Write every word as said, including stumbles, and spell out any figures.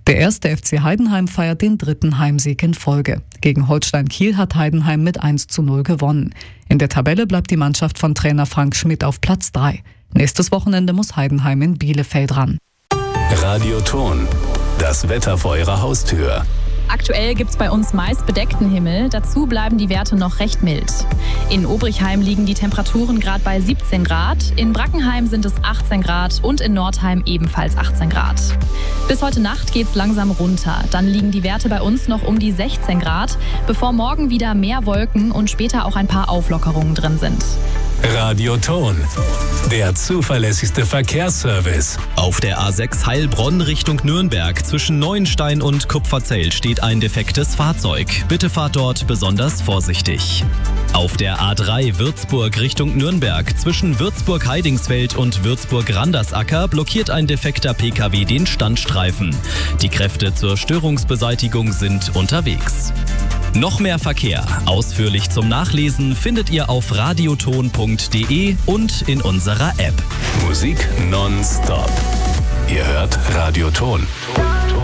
Der erste F C Heidenheim feiert den dritten Heimsieg in Folge. Gegen Holstein Kiel hat Heidenheim mit eins zu null gewonnen. In der Tabelle bleibt die Mannschaft von Trainer Frank Schmidt auf Platz drei. Nächstes Wochenende muss Heidenheim in Bielefeld ran. Radioton, das Wetter vor Ihrer Haustür. Aktuell gibt es bei uns meist bedeckten Himmel, dazu bleiben die Werte noch recht mild. In Obrichheim liegen die Temperaturen gerade bei siebzehn Grad, in Brackenheim sind es achtzehn Grad und in Nordheim ebenfalls achtzehn Grad. Bis heute Nacht geht's langsam runter, dann liegen die Werte bei uns noch um die sechzehn Grad, bevor morgen wieder mehr Wolken und später auch ein paar Auflockerungen drin sind. Radioton, der zuverlässigste Verkehrsservice. Auf der A sechs Heilbronn Richtung Nürnberg zwischen Neuenstein und Kupferzell steht ein defektes Fahrzeug. Bitte fahrt dort besonders vorsichtig. Auf der A drei Würzburg Richtung Nürnberg zwischen Würzburg-Heidingsfeld und Würzburg-Randersacker blockiert ein defekter P K W den Standstreifen. Die Kräfte zur Störungsbeseitigung sind unterwegs. Noch mehr Verkehr, ausführlich zum Nachlesen, findet ihr auf radioton punkt de und in unserer App. Musik nonstop. Ihr hört Radioton.